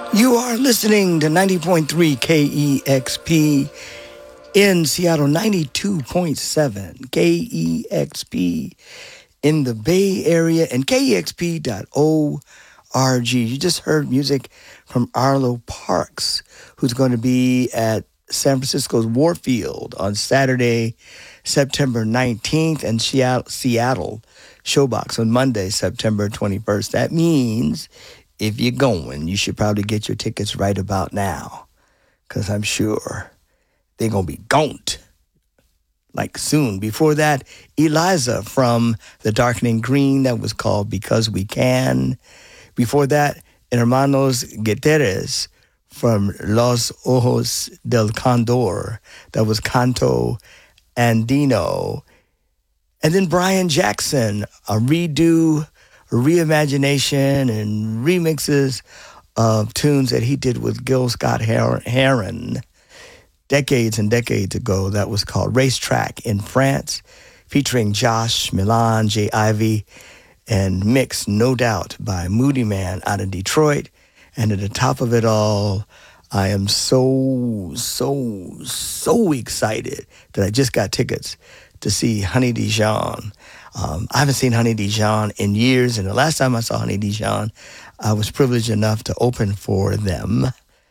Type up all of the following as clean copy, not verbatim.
You are listening to 90.3 KEXP in Seattle, 92.7 KEXP in the Bay Area, and KEXP.org. You just heard music from Arlo Parks, who's going to be at San Francisco's Warfield on Saturday, September 19th, and Seattle Showbox on Monday, September 21st. That means if you're going, you should probably get your tickets right about now, because I'm sure they're going to be gone like soon. Before that, Eliza from The Darkening Green, that was called Because We Can. Before that, Hermanos Guterres from Los Ojos del Condor, that was Canto Andino. And then Brian Jackson, a redo, a reimagination, and remixes of tunes that he did with Gil Scott-Heron decades and decades ago. That was called Racetrack in France, featuring Josh Milan, Jay Ivy, and mixed, no doubt, by Moody Man out of Detroit. And at the top of it all, I am so excited that I just got tickets to see Honey Dijon. I haven't seen Honey Dijon in years, and the last time I saw Honey Dijon, I was privileged enough to open for them.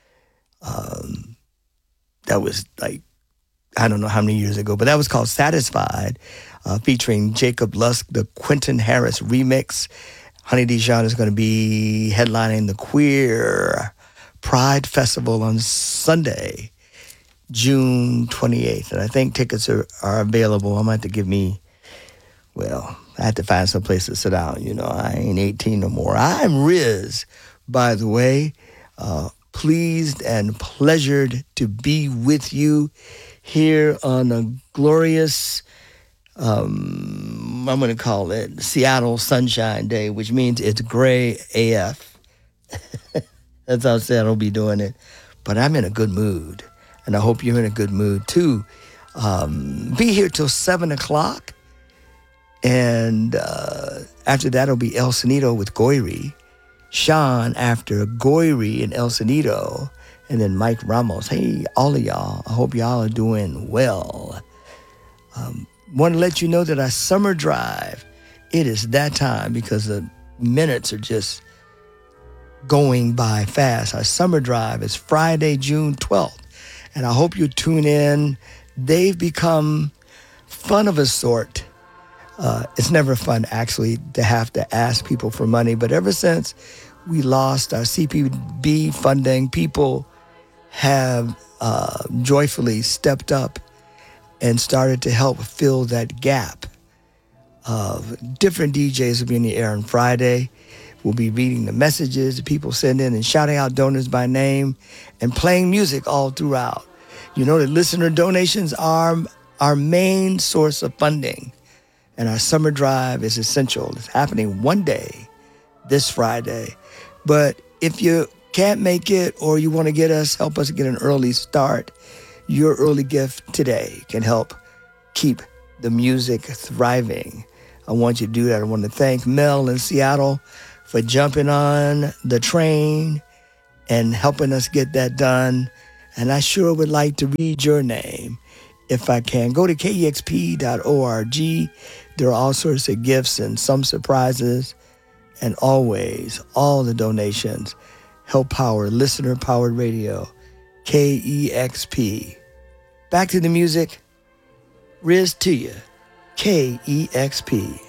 That was like, I don't know how many years ago, but that was called Satisfied, featuring Jacob Lusk, the Quentin Harris remix. Honey Dijon is going to be headlining the Queer Pride Festival on Sunday, June 28th. And I think tickets are available. I might have to I had to find some place to sit down. You know, I ain't 18 no more. I'm Riz, by the way. Pleased and pleasured to be with you here on a glorious, I'm going to call it Seattle Sunshine Day, which means it's gray AF. That's how Seattle will be doing it. But I'm in a good mood, and I hope you're in a good mood too. Be here till 7 o'clock. And after that, it'll be El Sonido with Goyri. Sean after Goyri and El Sonido. And then Mike Ramos. Hey, all of y'all. I hope y'all are doing well. Want to let you know that our summer drive, it is that time because the minutes are just going by fast. Our summer drive is Friday, June 12th. And I hope you tune in. They've become fun of a sort. It's never fun, actually, to have to ask people for money. But ever since we lost our CPB funding, people have joyfully stepped up and started to help fill that gap. Different DJs will be in the air on Friday. We'll be reading the messages that people send in and shouting out donors by name and playing music all throughout. You know that listener donations are our main source of funding. And our summer drive is essential. It's happening one day, this Friday. But if you can't make it or you want to help us get an early start, your early gift today can help keep the music thriving. I want you to do that. I want to thank Mel in Seattle for jumping on the train and helping us get that done. And I sure would like to read your name if I can. Go to KEXP.org. There are all sorts of gifts and some surprises. And always, all the donations help power listener-powered radio, KEXP. Back to the music. Riz to you, KEXP.